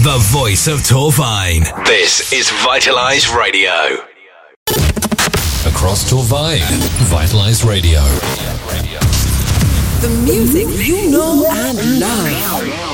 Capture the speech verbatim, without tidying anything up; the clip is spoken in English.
The voice of Torvine. This is Vitalize Radio. Across Torvine, Vitalize Radio. The music you know and love.